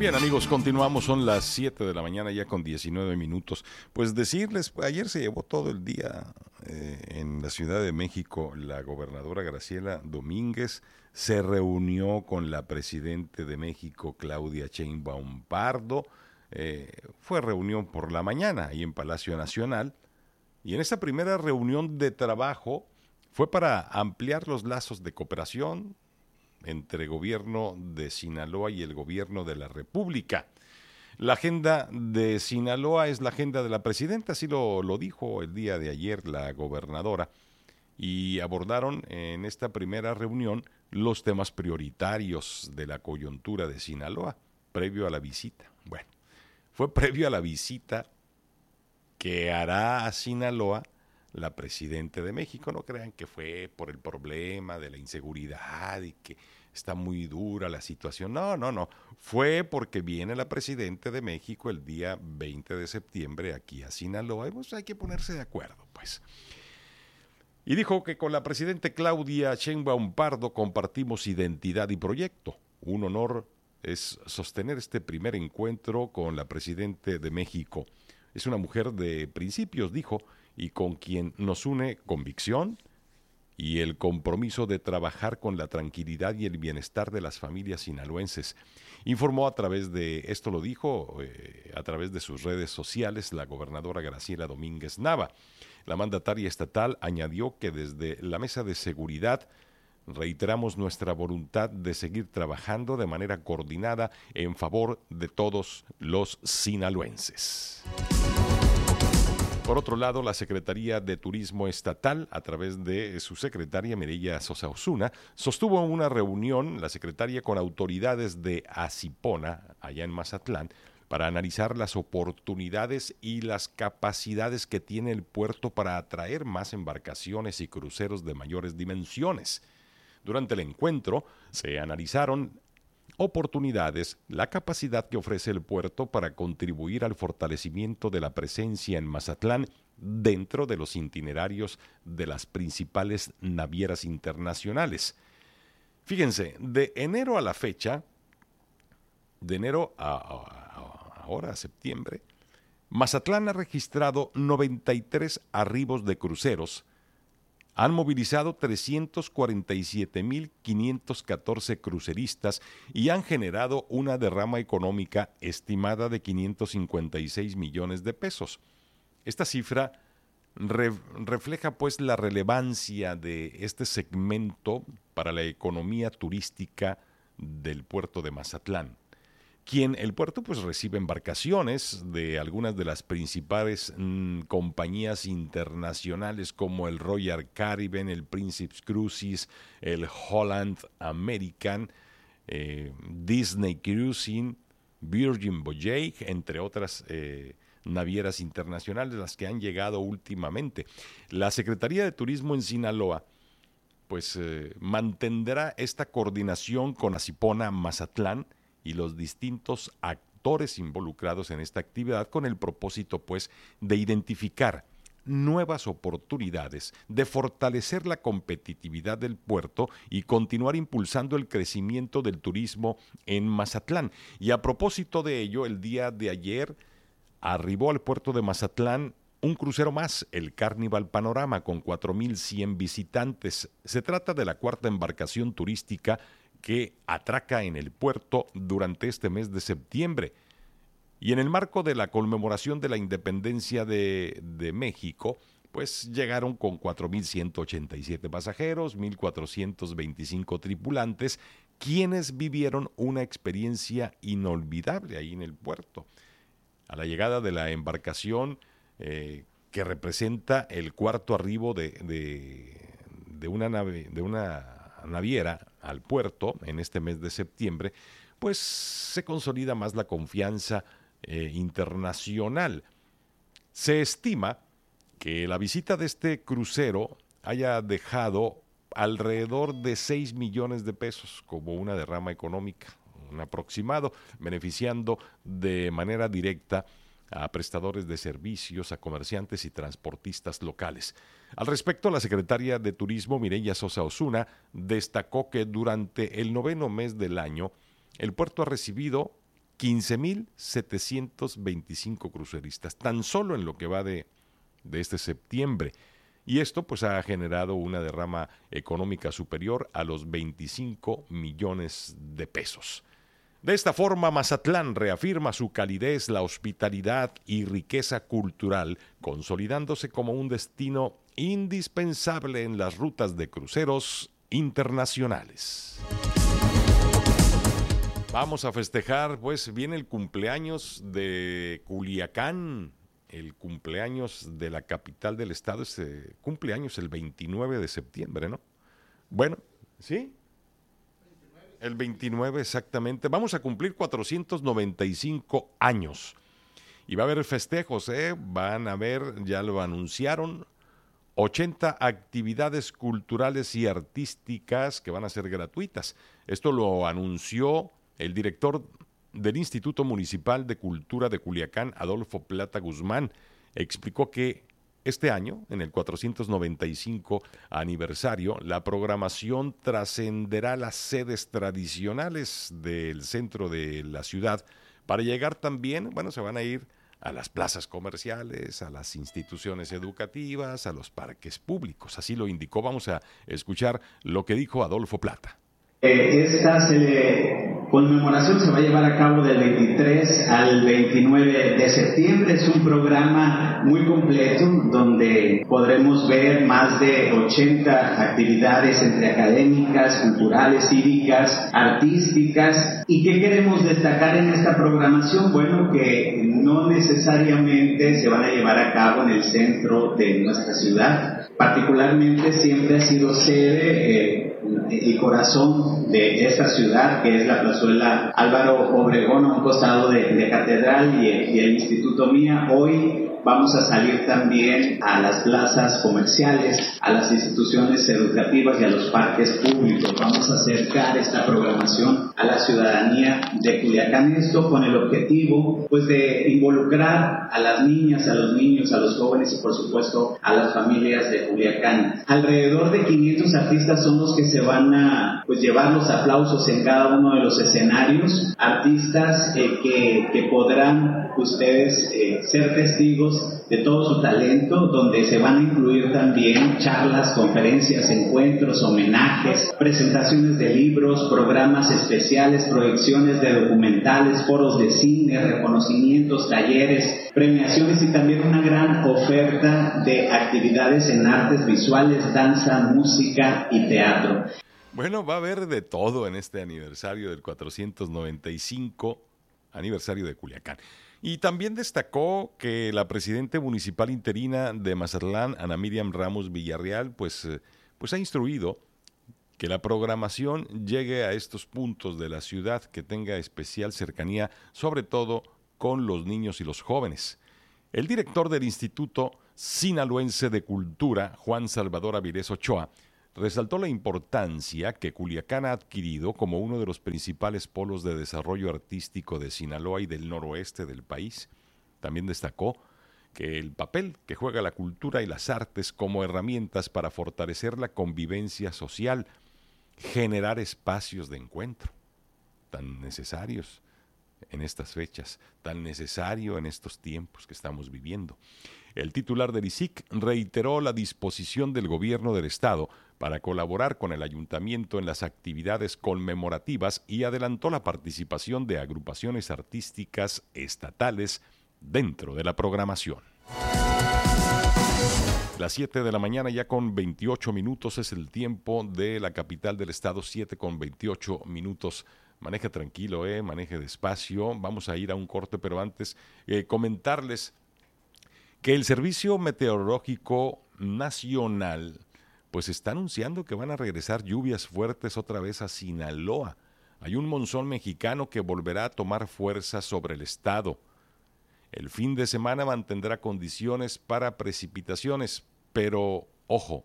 Bien, amigos, continuamos, son las 7 de la mañana ya con 19 minutos. Pues decirles, ayer se llevó todo el día en la Ciudad de México. La gobernadora Graciela Domínguez se reunió con la presidenta de México, Claudia Sheinbaum Pardo. Fue reunión por la mañana ahí en Palacio Nacional. Y en esta primera reunión de trabajo fue para ampliar los lazos de cooperación entre el gobierno de Sinaloa y el gobierno de la República. La agenda de Sinaloa es la agenda de la presidenta, así lo dijo el día de ayer la gobernadora, y abordaron en esta primera reunión los temas prioritarios de la coyuntura de Sinaloa, previo a la visita. Bueno, fue previo a la visita que hará a Sinaloa la presidenta de México. No crean que fue por el problema de la inseguridad y que está muy dura la situación. No. Fue porque viene la presidenta de México el día 20 de septiembre aquí a Sinaloa. Y pues hay que ponerse de acuerdo, pues. Y dijo que con la presidenta Claudia Sheinbaum Pardo compartimos identidad y proyecto. Un honor es sostener este primer encuentro con la presidenta de México. Es una mujer de principios, dijo, y con quien nos une convicción y el compromiso de trabajar con la tranquilidad y el bienestar de las familias sinaloenses. Informó a través de, esto lo dijo, a través de sus redes sociales, la gobernadora Graciela Domínguez Nava. La mandataria estatal añadió que desde la Mesa de Seguridad reiteramos nuestra voluntad de seguir trabajando de manera coordinada en favor de todos los sinaloenses. Por otro lado, la Secretaría de Turismo Estatal, a través de su secretaria Mireya Sosa Osuna, sostuvo una reunión, la secretaria, con autoridades de Asipona, allá en Mazatlán, para analizar las oportunidades y las capacidades que tiene el puerto para atraer más embarcaciones y cruceros de mayores dimensiones. Durante el encuentro se analizaron oportunidades, la capacidad que ofrece el puerto para contribuir al fortalecimiento de la presencia en Mazatlán dentro de los itinerarios de las principales navieras internacionales. Fíjense, de enero a la fecha, de enero ahora a septiembre, Mazatlán ha registrado 93 arribos de cruceros. Han movilizado 347.514 cruceristas y han generado una derrama económica estimada de 556 millones de pesos. Esta cifra refleja pues la relevancia de este segmento para la economía turística del puerto de Mazatlán. El puerto pues recibe embarcaciones de algunas de las principales compañías internacionales como el Royal Caribbean, el Princess Cruises, el Holland American, Disney Cruising, Virgin Voyage, entre otras navieras internacionales, las que han llegado últimamente. La Secretaría de Turismo en Sinaloa pues mantendrá esta coordinación con Asipona Mazatlán y los distintos actores involucrados en esta actividad con el propósito, pues, de identificar nuevas oportunidades, de fortalecer la competitividad del puerto y continuar impulsando el crecimiento del turismo en Mazatlán. Y a propósito de ello, el día de ayer arribó al puerto de Mazatlán un crucero más, el Carnival Panorama, con 4,100 visitantes. Se trata de la cuarta embarcación turística que atraca en el puerto durante este mes de septiembre. Y en el marco de la conmemoración de la independencia de México, pues llegaron con 4,187 pasajeros, 1,425 tripulantes, quienes vivieron una experiencia inolvidable ahí en el puerto. A la llegada de la embarcación, que representa el cuarto arribo de una naviera al puerto en este mes de septiembre, pues se consolida más la confianza internacional. Se estima que la visita de este crucero haya dejado alrededor de 6 millones de pesos como una derrama económica, un aproximado, beneficiando de manera directa a prestadores de servicios, a comerciantes y transportistas locales. Al respecto, la secretaria de Turismo, Mireya Sosa Osuna, destacó que durante el 9º mes del año, el puerto ha recibido 15,725 cruceristas, tan solo en lo que va de este septiembre. Y esto pues ha generado una derrama económica superior a los 25 millones de pesos. De esta forma, Mazatlán reafirma su calidez, la hospitalidad y riqueza cultural, consolidándose como un destino indispensable en las rutas de cruceros internacionales. Vamos a festejar, pues viene el cumpleaños de Culiacán, el cumpleaños de la capital del estado, cumpleaños el 29 de septiembre, ¿no? Bueno, ¿sí? El 29 exactamente. Vamos a cumplir 495 años. Y va a haber festejos, van a haber, ya lo anunciaron, 80 actividades culturales y artísticas que van a ser gratuitas. Esto lo anunció el director del Instituto Municipal de Cultura de Culiacán, Adolfo Plata Guzmán. Explicó que este año, en el 495 aniversario, la programación trascenderá las sedes tradicionales del centro de la ciudad para llegar también, se van a ir a las plazas comerciales, a las instituciones educativas, a los parques públicos. Así lo indicó. Vamos a escuchar lo que dijo Adolfo Plata. Esta conmemoración se va a llevar a cabo del 23 al 29 de septiembre. Es un programa muy completo donde podremos ver más de 80 actividades entre académicas, culturales, cívicas, artísticas. ¿Y qué queremos destacar en esta programación? Bueno, que no necesariamente se van a llevar a cabo en el centro de nuestra ciudad. Particularmente siempre ha sido sede el corazón de esta ciudad, que es la plazuela Álvaro Obregón, a un costado de Catedral y el Instituto Mía. Hoy vamos a salir también a las plazas comerciales, a las instituciones educativas y a los parques públicos. Vamos a acercar esta programación a la ciudadanía de Culiacán. Esto con el objetivo, de involucrar a las niñas, a los niños, a los jóvenes y por supuesto a las familias de Culiacán. Alrededor de 500 artistas son los que se van a llevar los aplausos en cada uno de los escenarios. Artistas que podrán ustedes ser testigos de todo su talento, donde se van a incluir también charlas, conferencias, encuentros, homenajes, presentaciones de libros, programas especiales, proyecciones de documentales, foros de cine, reconocimientos, talleres, premiaciones y también una gran oferta de actividades en artes visuales, danza, música y teatro. Bueno, va a haber de todo en este aniversario del 495 aniversario de Culiacán. Y también destacó que la presidenta municipal interina de Mazatlán, Ana Miriam Ramos Villarreal, pues ha instruido que la programación llegue a estos puntos de la ciudad, que tenga especial cercanía, sobre todo con los niños y los jóvenes. El director del Instituto Sinaloense de Cultura, Juan Salvador Avilés Ochoa, resaltó la importancia que Culiacán ha adquirido como uno de los principales polos de desarrollo artístico de Sinaloa y del noroeste del país. También destacó que el papel que juega la cultura y las artes como herramientas para fortalecer la convivencia social, generar espacios de encuentro, tan necesarios en estas fechas, tan necesario en estos tiempos que estamos viviendo. El titular del ISIC reiteró la disposición del gobierno del estado para colaborar con el ayuntamiento en las actividades conmemorativas y adelantó la participación de agrupaciones artísticas estatales dentro de la programación. Las 7 de la mañana ya con 28 minutos es el tiempo de la capital del estado, 7 con 28 minutos. Maneje tranquilo, maneje despacio. Vamos a ir a un corte, pero antes comentarles que el Servicio Meteorológico Nacional pues está anunciando que van a regresar lluvias fuertes otra vez a Sinaloa. Hay un monzón mexicano que volverá a tomar fuerza sobre el estado. El fin de semana mantendrá condiciones para precipitaciones, pero ojo,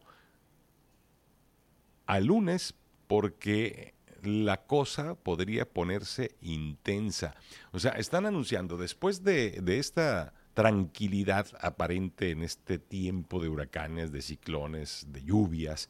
al lunes, porque la cosa podría ponerse intensa. O sea, están anunciando después de esta tranquilidad aparente en este tiempo de huracanes, de ciclones, de lluvias,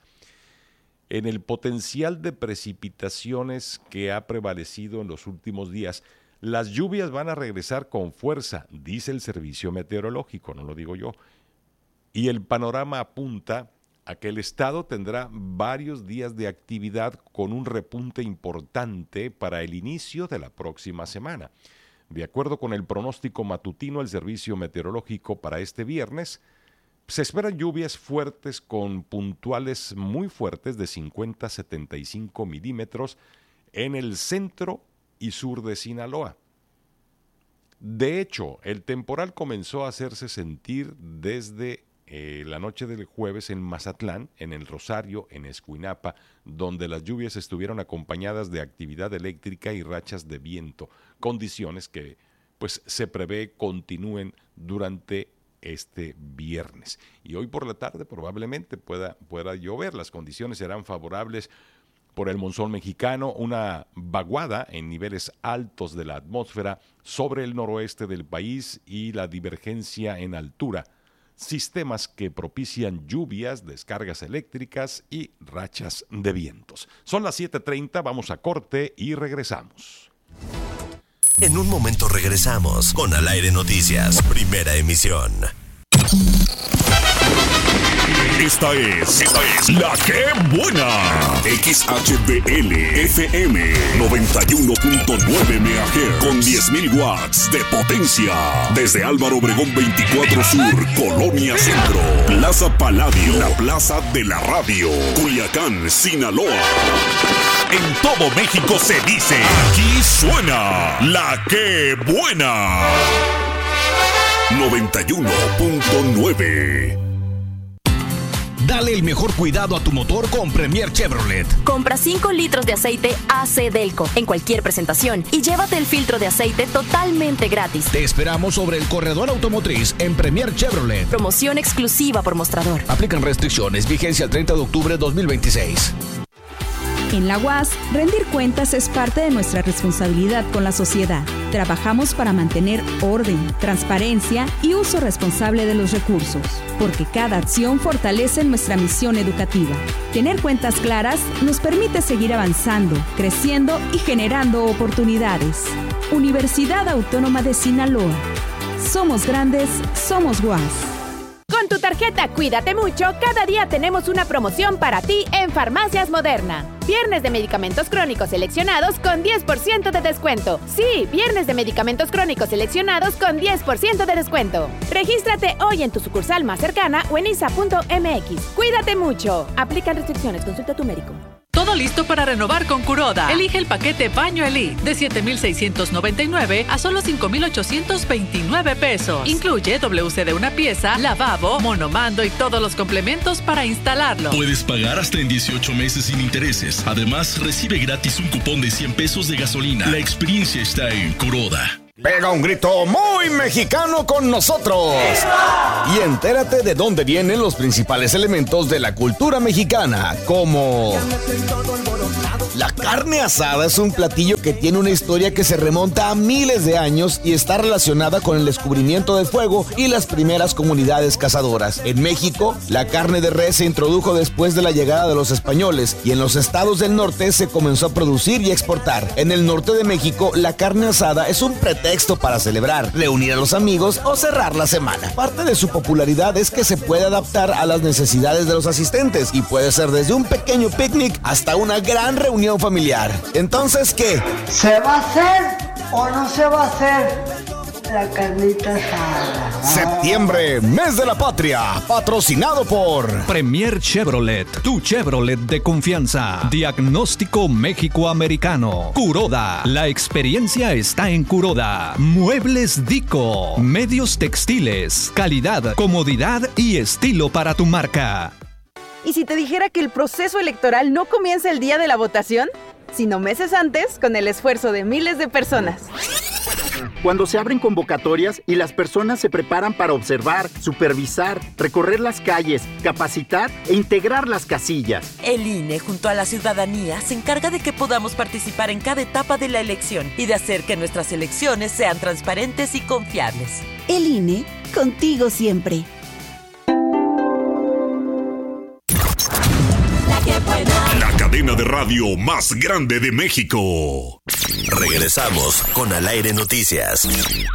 en el potencial de precipitaciones que ha prevalecido en los últimos días, Las lluvias van a regresar con fuerza, dice el Servicio Meteorológico, no lo digo yo. Y el panorama apunta a que el estado tendrá varios días de actividad con un repunte importante para el inicio de la próxima semana. De acuerdo con el pronóstico matutino del Servicio Meteorológico para este viernes, se esperan lluvias fuertes con puntuales muy fuertes de 50 a 75 milímetros en el centro y sur de Sinaloa. De hecho, el temporal comenzó a hacerse sentir desde la noche del jueves en Mazatlán, en El Rosario, en Escuinapa, donde las lluvias estuvieron acompañadas de actividad eléctrica y rachas de viento, condiciones que pues se prevé continúen durante este viernes. Y hoy por la tarde probablemente pueda llover, las condiciones serán favorables por el monzón mexicano, una vaguada en niveles altos de la atmósfera sobre el noroeste del país y la divergencia en altura, sistemas que propician lluvias, descargas eléctricas y rachas de vientos. Son las 7:30, vamos a corte y regresamos. En un momento regresamos con Al Aire Noticias, primera emisión. Esta es La Que Buena. XHBL FM 91.9 MHz con 10.000 watts de potencia. Desde Álvaro Obregón 24 Sur, Colonia Centro, Plaza Palladio, la plaza de la radio, Culiacán, Sinaloa. En todo México se dice, aquí suena La Que Buena. 91.9. Dale el mejor cuidado a tu motor con Premier Chevrolet. Compra 5 litros de aceite AC Delco en cualquier presentación y llévate el filtro de aceite totalmente gratis. Te esperamos sobre el corredor automotriz en Premier Chevrolet. Promoción exclusiva por mostrador. Aplican restricciones. Vigencia el 30 de octubre de 2026. En la UAS, rendir cuentas es parte de nuestra responsabilidad con la sociedad. Trabajamos para mantener orden, transparencia y uso responsable de los recursos, porque cada acción fortalece nuestra misión educativa. Tener cuentas claras nos permite seguir avanzando, creciendo y generando oportunidades. Universidad Autónoma de Sinaloa. Somos grandes, somos UAS. Con tu tarjeta Cuídate Mucho, cada día tenemos una promoción para ti en Farmacias Moderna. Viernes de medicamentos crónicos seleccionados con 10% de descuento. Sí, viernes de medicamentos crónicos seleccionados con 10% de descuento. Regístrate hoy en tu sucursal más cercana o en isa.mx. Cuídate mucho. Aplican restricciones. Consulta a tu médico. Todo listo para renovar con Kuroda. Elige el paquete Baño Elite de 7,699 a solo 5,829 pesos. Incluye WC de una pieza, lavabo, monomando y todos los complementos para instalarlo. Puedes pagar hasta en 18 meses sin intereses. Además, recibe gratis un cupón de 100 pesos de gasolina. La experiencia está en Kuroda. Pega un grito muy mexicano con nosotros y entérate de dónde vienen los principales elementos de la cultura mexicana, como la carne asada. Es un platillo que tiene una historia que se remonta a miles de años y está relacionada con el descubrimiento del fuego y las primeras comunidades cazadoras. En México, la carne de res se introdujo después de la llegada de los españoles y en los estados del norte se comenzó a producir y exportar. En el norte de México, la carne asada es un pretexto para celebrar, reunir a los amigos o cerrar la semana. Parte de su popularidad es que se puede adaptar a las necesidades de los asistentes y puede ser desde un pequeño picnic hasta una gran reunión familiar. Entonces, ¿qué? ¿Se va a hacer o no se va a hacer la carnita asada? Septiembre, mes de la patria, patrocinado por Premier Chevrolet, tu Chevrolet de confianza. Diagnóstico México-Americano. Kuroda, la experiencia está en Kuroda. Muebles Dico, medios textiles, calidad, comodidad y estilo para tu marca. ¿Y si te dijera que el proceso electoral no comienza el día de la votación, sino meses antes, con el esfuerzo de miles de personas? Cuando se abren convocatorias y las personas se preparan para observar, supervisar, recorrer las calles, capacitar e integrar las casillas. El INE, junto a la ciudadanía, se encarga de que podamos participar en cada etapa de la elección y de hacer que nuestras elecciones sean transparentes y confiables. El INE, contigo siempre. La cadena de radio más grande de México. Regresamos con Al Aire Noticias.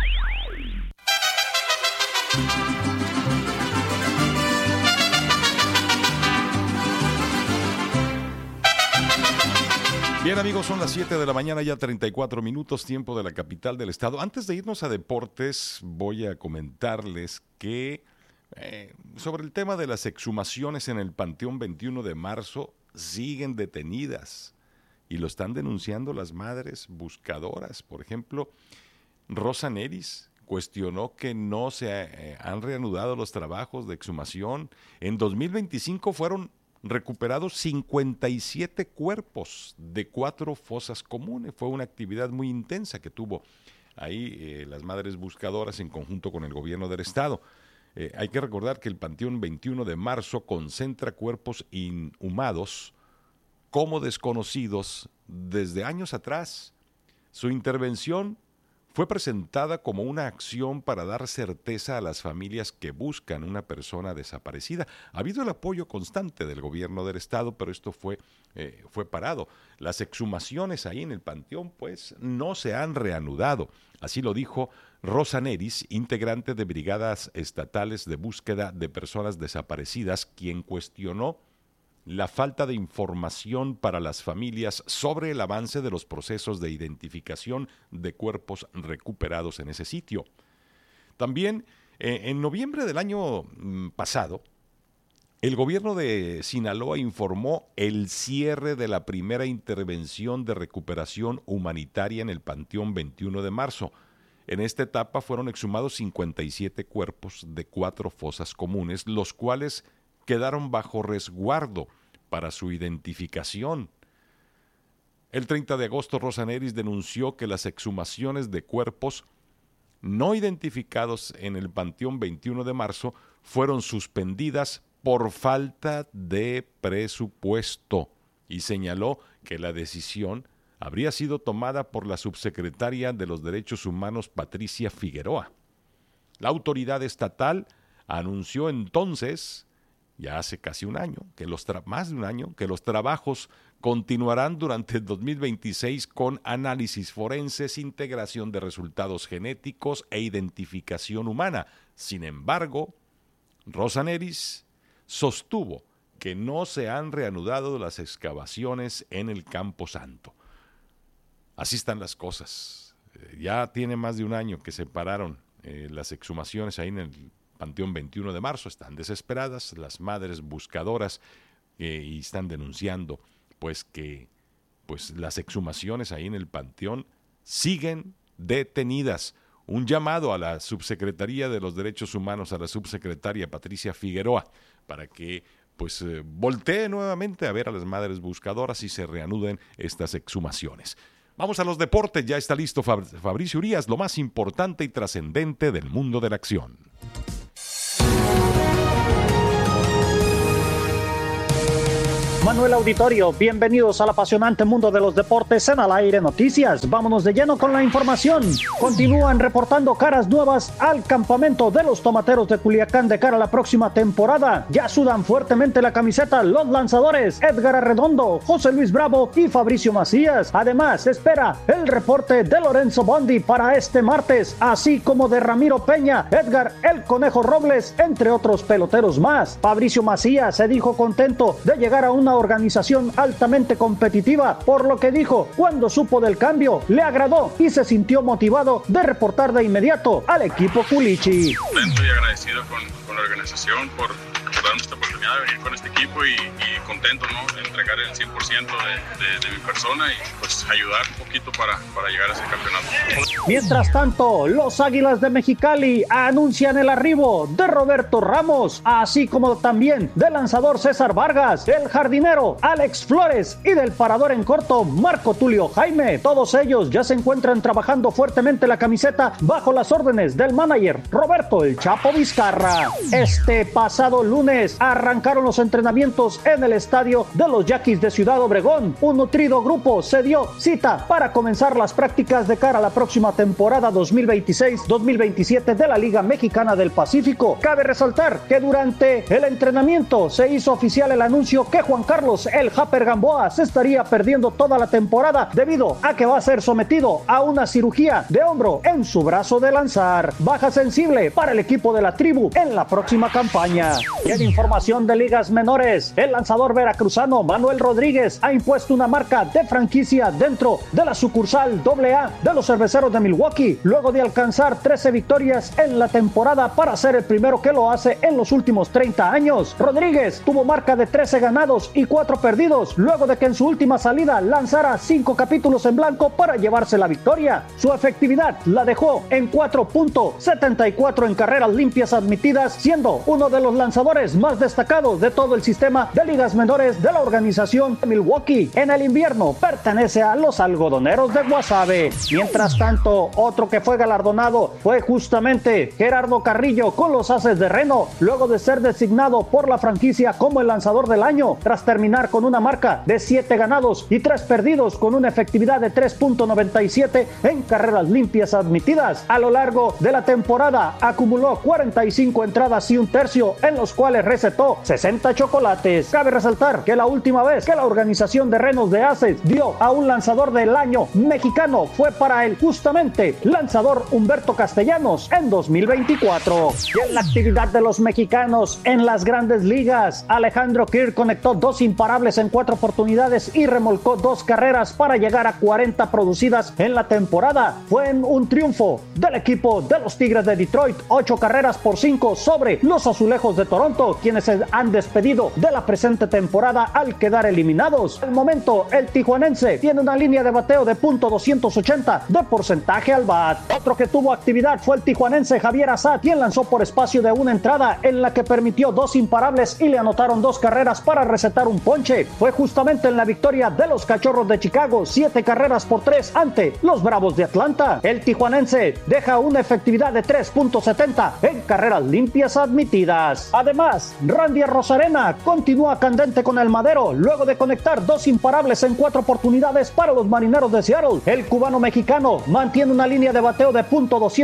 Bien, amigos, son las 7 de la mañana, ya 34 minutos, tiempo de la capital del estado. Antes de irnos a deportes, voy a comentarles que sobre el tema de las exhumaciones en el Panteón 21 de marzo siguen detenidas y lo están denunciando las madres buscadoras. Por ejemplo, Rosa Neris cuestionó que no se han reanudado los trabajos de exhumación. En 2025 fueron recuperados 57 cuerpos de 4 fosas comunes. Fue una actividad muy intensa que tuvo ahí las madres buscadoras en conjunto con el gobierno del estado. Hay que recordar que el Panteón 21 de marzo concentra cuerpos inhumados como desconocidos desde años atrás. Su intervención fue presentada como una acción para dar certeza a las familias que buscan una persona desaparecida. Ha habido el apoyo constante del gobierno del estado, pero esto fue parado. Las exhumaciones ahí en el panteón, pues, no se han reanudado. Así lo dijo Rosa Neris, integrante de brigadas estatales de búsqueda de personas desaparecidas, quien cuestionó la falta de información para las familias sobre el avance de los procesos de identificación de cuerpos recuperados en ese sitio. También, en noviembre del año pasado, el gobierno de Sinaloa informó el cierre de la primera intervención de recuperación humanitaria en el Panteón 21 de marzo. En esta etapa fueron exhumados 57 cuerpos de 4 fosas comunes, los cuales quedaron bajo resguardo para su identificación. El 30 de agosto, Rosa Neris denunció que las exhumaciones de cuerpos no identificados en el Panteón 21 de marzo fueron suspendidas por falta de presupuesto y señaló que la decisión habría sido tomada por la subsecretaria de los Derechos Humanos, Patricia Figueroa. La autoridad estatal anunció entonces, ya hace casi un año, más de un año, que los trabajos continuarán durante el 2026 con análisis forenses, integración de resultados genéticos e identificación humana. Sin embargo, Rosa Neris sostuvo que no se han reanudado las excavaciones en el Campo Santo. Así están las cosas. Ya tiene más de un año que se pararon las exhumaciones ahí en el Panteón 21 de marzo. Están desesperadas las madres buscadoras y están denunciando que las exhumaciones ahí en el Panteón siguen detenidas. Un llamado a la Subsecretaría de los Derechos Humanos, a la subsecretaria Patricia Figueroa, para que voltee nuevamente a ver a las madres buscadoras y se reanuden estas exhumaciones. Vamos a los deportes, ya está listo Fabricio Urías, lo más importante y trascendente del mundo de la acción. Manuel Auditorio, bienvenidos al apasionante mundo de los deportes en Al Aire Noticias. Vámonos de lleno con la información. Continúan reportando caras nuevas al campamento de los Tomateros de Culiacán de cara a la próxima temporada. Ya sudan fuertemente la camiseta los lanzadores Edgar Arredondo, José Luis Bravo y Fabricio Macías. Además, se espera el reporte de Lorenzo Bondi para este martes, así como de Ramiro Peña, Edgar El Conejo Robles, entre otros peloteros más. Fabricio Macías se dijo contento de llegar a una organización altamente competitiva, por lo que dijo, cuando supo del cambio, le agradó y se sintió motivado de reportar de inmediato al equipo Culichi. Contento y agradecido con la organización por darnos esta oportunidad de venir con este equipo y contento, ¿no? De entregar el 100% de mi persona y pues ayudar un poquito para llegar a ese campeonato. Mientras tanto, los Águilas de Mexicali anuncian el arribo de Roberto Ramos, así como también del lanzador César Vargas, el jardinero Alex Flores y del parador en corto Marco Tulio Jaime. Todos ellos ya se encuentran trabajando fuertemente la camiseta bajo las órdenes del manager Roberto El Chapo Vizcarra. Este pasado lunes arrancó arrancaron los entrenamientos en el estadio de los Yaquis de Ciudad Obregón. Un nutrido grupo se dio cita para comenzar las prácticas de cara a la próxima temporada 2026-2027 de la Liga Mexicana del Pacífico. Cabe resaltar que durante el entrenamiento se hizo oficial el anuncio que Juan Carlos "El Japer" Gamboa se estaría perdiendo toda la temporada debido a que va a ser sometido a una cirugía de hombro en su brazo de lanzar. Baja sensible para el equipo de la tribu en la próxima campaña. Y en información de ligas menores, el lanzador veracruzano Manuel Rodríguez ha impuesto una marca de franquicia dentro de la sucursal AA de los Cerveceros de Milwaukee, luego de alcanzar 13 victorias en la temporada para ser el primero que lo hace en los últimos 30 años. Rodríguez tuvo marca de 13 ganados y 4 perdidos, luego de que en su última salida lanzara 5 capítulos en blanco para llevarse la victoria. Su efectividad la dejó en 4.74 en carreras limpias admitidas, siendo uno de los lanzadores más destacados de todo el sistema de ligas menores de la organización de Milwaukee. En el invierno pertenece a los algodoneros de Guasave. Mientras tanto, otro que fue galardonado fue justamente Gerardo Carrillo con los Aces de Reno, luego de ser designado por la franquicia como el lanzador del año, tras terminar con una marca de 7 ganados y 3 perdidos con una efectividad de 3.97 en carreras limpias admitidas. A lo largo de la temporada acumuló 45 entradas y un tercio, en los cuales recetó 60 chocolates. Cabe resaltar que la última vez que la organización de Renos de Aces dio a un lanzador del año mexicano fue para el justamente lanzador Humberto Castellanos en 2024. Y en la actividad de los mexicanos en las grandes ligas, Alejandro Kirk conectó 2 imparables en 4 oportunidades y remolcó 2 carreras para llegar a 40 producidas en la temporada. Fue en un triunfo del equipo de los Tigres de Detroit, 8 carreras por 5 sobre los Azulejos de Toronto, quienes se han despedido de la presente temporada al quedar eliminados. Al momento, el tijuanense tiene una línea de bateo de .280 de porcentaje al bat. Otro que tuvo actividad fue el tijuanense Javier Assad, quien lanzó por espacio de una entrada en la que permitió 2 imparables y le anotaron 2 carreras para recetar un ponche. Fue justamente en la victoria de los Cachorros de Chicago, 7 carreras por 3 ante los Bravos de Atlanta. El tijuanense deja una efectividad de 3.70 en carreras limpias admitidas. Además, Randy Arozarena continúa candente con el madero luego de conectar 2 imparables en 4 oportunidades para los Marineros de Seattle. El cubano mexicano mantiene una línea de bateo de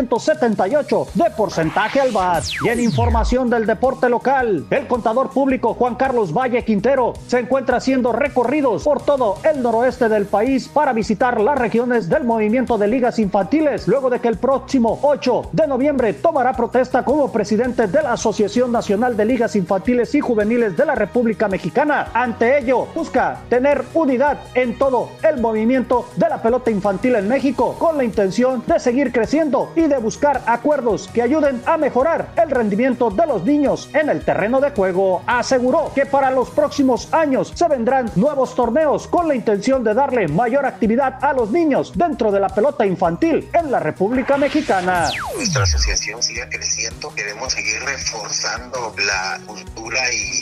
.278 de porcentaje al bat. Y en información del deporte local, el contador público Juan Carlos Valle Quintero se encuentra haciendo recorridos por todo el noroeste del país para visitar las regiones del movimiento de ligas infantiles, luego de que el próximo 8 de noviembre tomará protesta como presidente de la Asociación Nacional de Ligas Infantiles y Juveniles de la República Mexicana. Ante ello, busca tener unidad en todo el movimiento de la pelota infantil en México, con la intención de seguir creciendo y de buscar acuerdos que ayuden a mejorar el rendimiento de los niños en el terreno de juego. Aseguró que para los próximos años se vendrán nuevos torneos con la intención de darle mayor actividad a los niños dentro de la pelota infantil en la República Mexicana. Nuestra asociación siga creciendo, queremos seguir reforzando la cultura y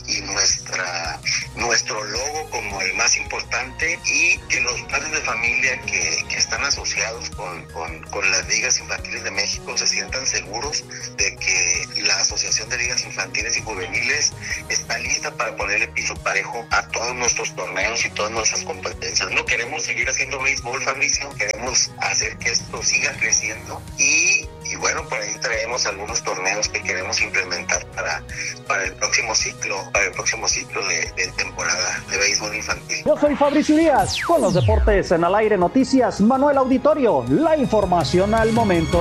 nuestro logo como el más importante, y que los padres de familia que están asociados con las ligas infantiles de México se sientan seguros de que la Asociación de Ligas Infantiles y Juveniles está lista para ponerle piso parejo a todos nuestros torneos y todas nuestras competencias. No queremos seguir haciendo béisbol, Fabricio, queremos hacer que esto siga creciendo y bueno, por ahí traemos algunos torneos que queremos implementar para el próximo ciclo de temporada de béisbol infantil. Yo soy Fabricio Díaz, con los deportes en Al Aire Noticias, Manuel Auditorio, la información al momento.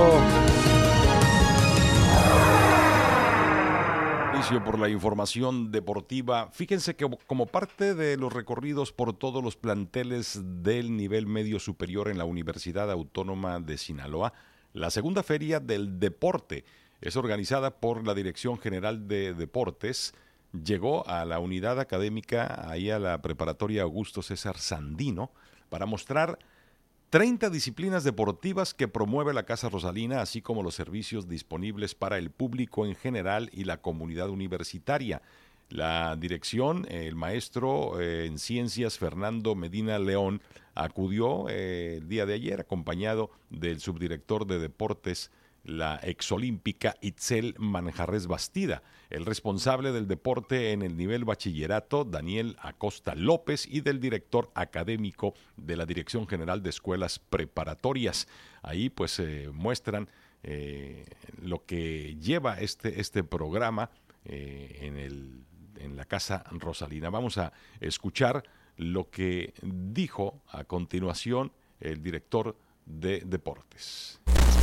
Por la información deportiva. Fíjense que como parte de los recorridos por todos los planteles del nivel medio superior en la Universidad Autónoma de Sinaloa, la segunda feria del deporte es organizada por la Dirección General de Deportes. Llegó a la unidad académica, ahí a la preparatoria Augusto César Sandino, para mostrar 30 disciplinas deportivas que promueve la Casa Rosalina, así como los servicios disponibles para el público en general y la comunidad universitaria. La dirección, el maestro en ciencias Fernando Medina León, acudió el día de ayer acompañado del subdirector de deportes la exolímpica Itzel Manjarres Bastida, el responsable del deporte en el nivel bachillerato, Daniel Acosta López, y del director académico de la Dirección General de Escuelas Preparatorias. Ahí pues muestran lo que lleva este programa en la Casa Rosalina. Vamos a escuchar lo que dijo a continuación el director de deportes.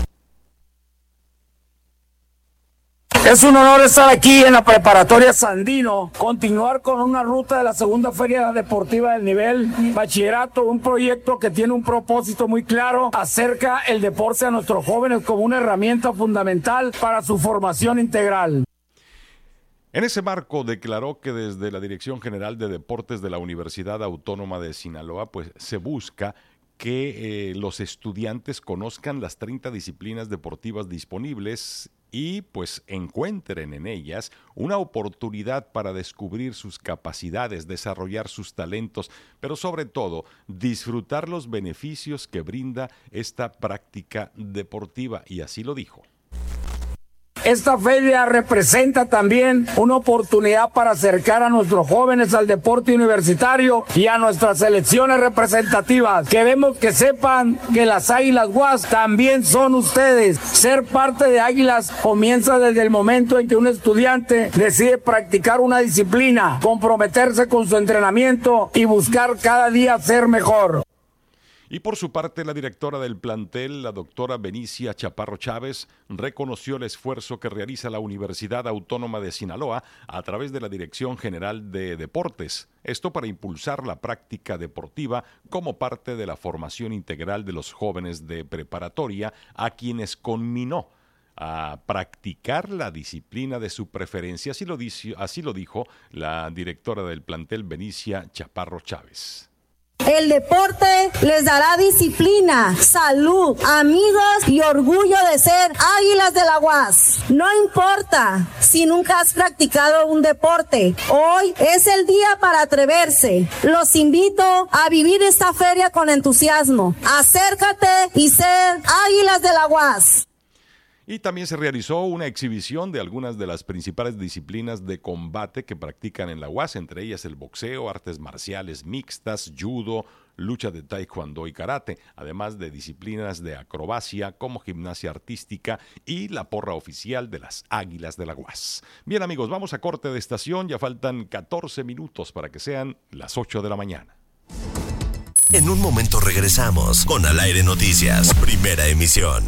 Es un honor estar aquí en la preparatoria Sandino, continuar con una ruta de la segunda feria deportiva del nivel bachillerato, un proyecto que tiene un propósito muy claro, acerca el deporte a nuestros jóvenes como una herramienta fundamental para su formación integral. En ese marco declaró que desde la Dirección General de Deportes de la Universidad Autónoma de Sinaloa, pues se busca que los estudiantes conozcan las 30 disciplinas deportivas disponibles y pues encuentren en ellas una oportunidad para descubrir sus capacidades, desarrollar sus talentos, pero sobre todo disfrutar los beneficios que brinda esta práctica deportiva, y así lo dijo. Esta feria representa también una oportunidad para acercar a nuestros jóvenes al deporte universitario y a nuestras selecciones representativas. Queremos que sepan que las Águilas UAS también son ustedes. Ser parte de Águilas comienza desde el momento en que un estudiante decide practicar una disciplina, comprometerse con su entrenamiento y buscar cada día ser mejor. Y por su parte, la directora del plantel, la doctora Benicia Chaparro Chávez, reconoció el esfuerzo que realiza la Universidad Autónoma de Sinaloa a través de la Dirección General de Deportes. Esto para impulsar la práctica deportiva como parte de la formación integral de los jóvenes de preparatoria, a quienes conminó a practicar la disciplina de su preferencia. Así lo dijo la directora del plantel, Benicia Chaparro Chávez. El deporte les dará disciplina, salud, amigos y orgullo de ser Águilas de la UAS. No importa si nunca has practicado un deporte, hoy es el día para atreverse. Los invito a vivir esta feria con entusiasmo. Acércate y ser Águilas de la UAS. Y también se realizó una exhibición de algunas de las principales disciplinas de combate que practican en la UAS, entre ellas el boxeo, artes marciales mixtas, judo, lucha de taekwondo y karate, además de disciplinas de acrobacia como gimnasia artística y la porra oficial de las Águilas de la UAS. Bien, amigos, vamos a corte de estación, ya faltan 14 minutos para que sean las 8 de la mañana. En un momento regresamos con Al Aire Noticias, primera emisión.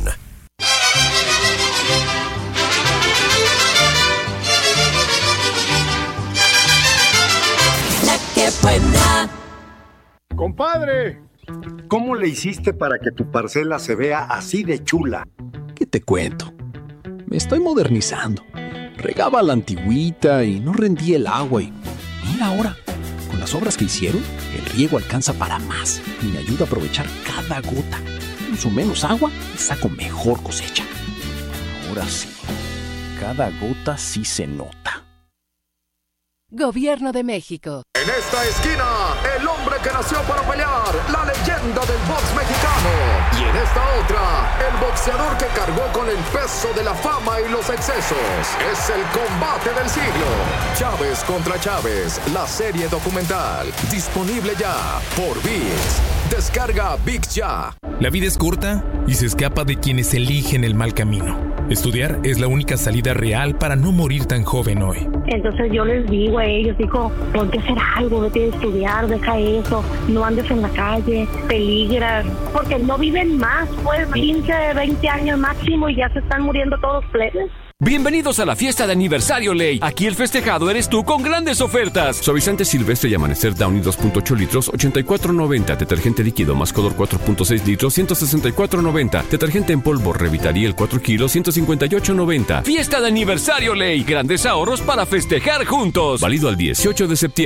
La que buena. Compadre, ¿cómo le hiciste para que tu parcela se vea así de chula? ¿Qué te cuento? Me estoy modernizando. Regaba la antigüita y no rendía el agua y mira ahora, con las obras que hicieron, el riego alcanza para más y me ayuda a aprovechar cada gota. Uso menos agua y saco mejor cosecha. Ahora sí, cada gota sí se nota. Gobierno de México. En esta esquina, el hombre que nació para pelear, la leyenda del box mexicano. Y en esta otra, el boxeador que cargó con el peso de la fama y los excesos. Es el combate del siglo. Chávez contra Chávez, la serie documental. Disponible ya por ViX. Descarga ViX ya. La vida es corta y se escapa de quienes eligen el mal camino. Estudiar es la única salida real para no morir tan joven hoy. Entonces yo les digo a ellos, ponte a hacer algo, vete a estudiar, deja eso, no andes en la calle, peligras, porque no viven más, pues 15, 20 años máximo y ya se están muriendo todos plebes. Bienvenidos a la fiesta de aniversario Ley. Aquí el festejado eres tú con grandes ofertas. Suavizante Silvestre y Amanecer Downy 2.8 litros, $84.90. Detergente líquido Mascodor 4.6 litros, $164.90. Detergente en polvo Revitaliel 4 kilos, $158.90. Fiesta de aniversario Ley. Grandes ahorros para festejar juntos. Válido al 18 de septiembre.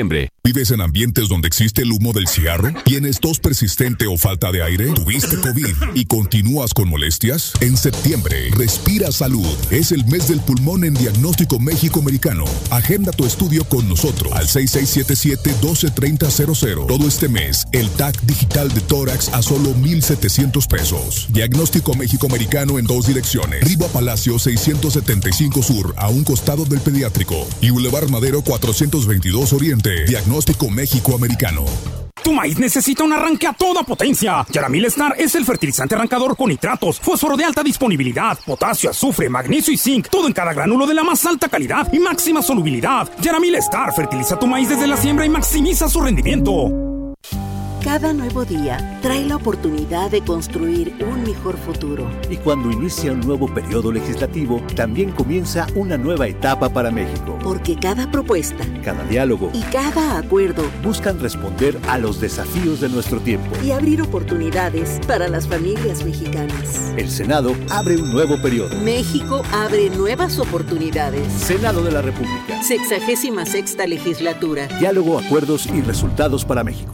¿Vives en ambientes donde existe el humo del cigarro? ¿Tienes tos persistente o falta de aire? ¿Tuviste COVID y continúas con molestias? En septiembre, Respira Salud. Es el mes del pulmón en Diagnóstico México Americano. Agenda tu estudio con nosotros al 6677-123000. Todo este mes, el TAC digital de tórax a solo $1,700. Diagnóstico México Americano en 2 direcciones. Riva Palacio 675 Sur, a un costado del pediátrico. Y Boulevard Madero 422 Oriente. Diagnóstico México Americano. Tu maíz necesita un arranque a toda potencia. Yaramil Star es el fertilizante arrancador con nitratos, fósforo de alta disponibilidad, potasio, azufre, magnesio y zinc, todo en cada gránulo de la más alta calidad y máxima solubilidad. Yaramil Star fertiliza tu maíz desde la siembra y maximiza su rendimiento. Cada nuevo día trae la oportunidad de construir un mejor futuro. Y cuando inicia un nuevo periodo legislativo, también comienza una nueva etapa para México. Porque cada propuesta, cada diálogo y cada acuerdo buscan responder a los desafíos de nuestro tiempo y abrir oportunidades para las familias mexicanas. El Senado abre un nuevo periodo. México abre nuevas oportunidades. Senado de la República. 66ª legislatura. Diálogo, acuerdos y resultados para México.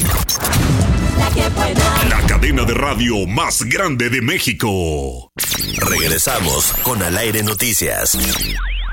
La cadena de radio más grande de México. Regresamos con Al Aire Noticias.